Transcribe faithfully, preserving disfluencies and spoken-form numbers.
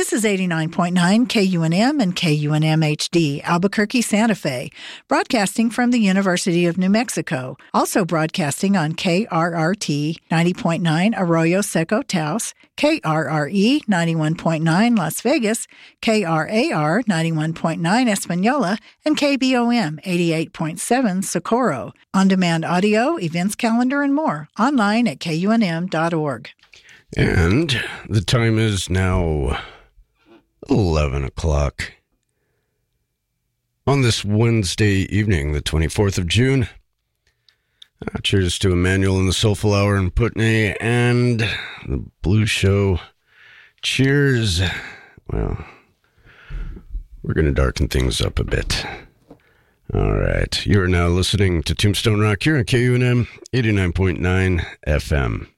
This is eighty-nine point nine K U N M and K U N M H D, Albuquerque, Santa Fe, broadcasting from the University of New Mexico. Also broadcasting on K R R T ninety point nine Arroyo Seco Taos, K R R E ninety-one point nine Las Vegas, K R A R ninety-one point nine Espanola, and K B O M eighty-eight point seven Socorro. On-demand audio, events calendar, and more. Online at K U N M dot org. And the time is now eleven o'clock on this Wednesday evening, the twenty-fourth of June. Uh, cheers to Emmanuel and the Soulful Hour and Putney and the Blue Show. Cheers. Well, we're going to darken things up a bit. All right. You are now listening to Tombstone Rock here on K U N M eighty-nine point nine F M.